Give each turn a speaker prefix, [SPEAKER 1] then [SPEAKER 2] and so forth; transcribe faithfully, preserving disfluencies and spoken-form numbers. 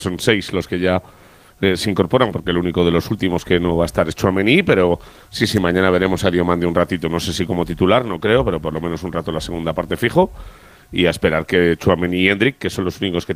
[SPEAKER 1] son seis los que ya eh, se incorporan, porque el único de los últimos que no va a estar es Tchouaméni, pero sí, sí, mañana veremos a Diomande un ratito, no sé si como titular, no creo, pero por lo menos un rato en la segunda parte fijo, y a esperar que Tchouaméni y Endrick, que son los únicos que